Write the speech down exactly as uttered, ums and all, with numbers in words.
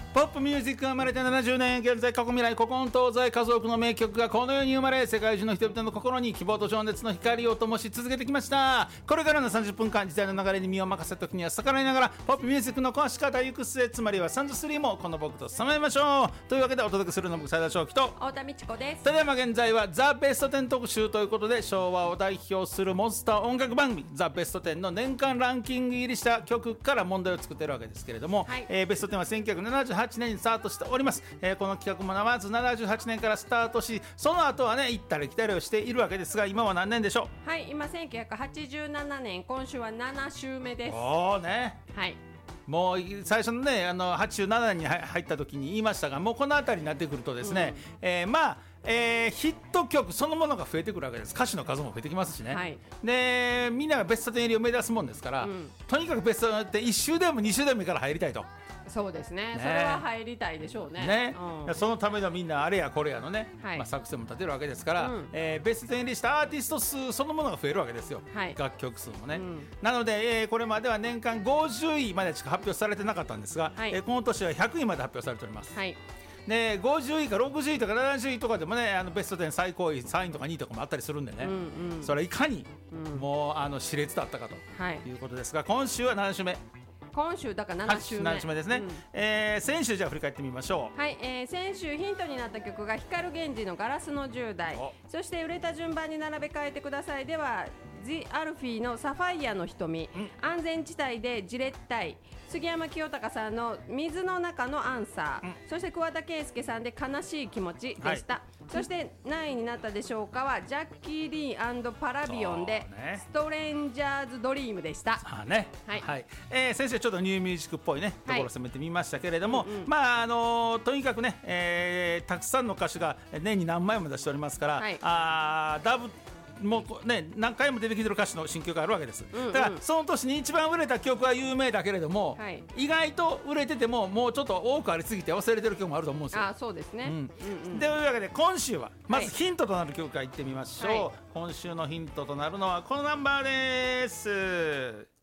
ポップミュージックが生まれてななじゅうねん、現在過去未来古今東西数多くの名曲がこの世に生まれ、世界中の人々の心に希望と情熱の光を灯し続けてきました。これからのさんじゅっぷんかん、時代の流れに身を任せた時には逆らいながらポップミュージックの壊し方行く末、つまりはさんじゅうさんもこの僕とさまえましょう。というわけでお届けするのは僕斉田翔樹と太田美智子です。 ただいま現在はザ・ベストテン特集ということで、昭和を代表するモンスター音楽番組ザ・ベストテンの年間ランキング入りした曲から問題を作っているわけですけれども、はい、えー、ベストテンはせんきゅうひゃくななじゅうはちねんにスタートしております。えー、この企画もまずななじゅうはちねんからスタートし、その後はね行ったり来たりをしているわけですが、今は何年でしょう。はい、今せんきゅうひゃくはちじゅうななねん、今週はなな週目です。 おーね、 はい、 もう最初のねあのはちじゅうななねんに入った時に言いましたが、もうこの辺りになってくるとですね、うん、えー、まあえー、ヒット曲そのものが増えてくるわけです。歌手の数も増えてきますしね、はい、でみんながベストテン入りを目指すもんですから、うん、とにかくベストテンっていっ週でもに週でもいいから入りたいと。 そうです ね, ねそれは入りたいでしょう ね, ね、 うん、 そのためのみんなあれやこれやのね、はい、まあ、作戦も立てるわけですから、うん、えー、ベストテン入りしたアーティスト数そのものが増えるわけですよ、はい、楽曲数もね、うん、なので、えー、これまでは年間ごじゅういまでしか発表されてなかったんですが、はい、えー、この年はひゃくいまで発表されております、はい、でごじゅういかろくじゅういとかななじゅういとかでもね、あのベストテン最高位さんいとかにいとかもあったりするんでね、うんうん、それはいかに、うん、もうあの熾烈だったかということですが、今週はなな週目、 今週だからなな週目、 なな週目ですね、うん、えー、先週じゃあ振り返ってみましょう。 はい、えー、先週ヒントになった曲が光源氏のガラスのじゅう代、そして売れた順番に並べ替えてくださいではジ・アルフィーのサファイアの瞳、うん、安全地帯でじれったい、杉山清隆さんの水の中のアンサー、うん、そして桑田佳祐さんで悲しい気持ちでした、はい、そして何位になったでしょうかはジャッキー・リー&パラビオンで、ね、ストレンジャーズ・ドリームでした。 あ、ね、はい、はい、えー、先生ちょっとニューミュージックっぽいねところを攻めてみましたけれども、はい、うんうん、まああのー、とにかくね、えー、たくさんの歌手が年に何枚も出しておりますから、はい、あダブもうね、何回も出てきてる歌手の新曲があるわけです、うんうん、だからその年に一番売れた曲は有名だけれども、はい、意外と売れててももうちょっと多くありすぎて忘れてる曲もあると思うんですよ。 あ、そうですね、うんうんうん、 というわけで今週はまずヒントとなる曲からいってみましょう、はい、今週のヒントとなるのはこのナンバーです。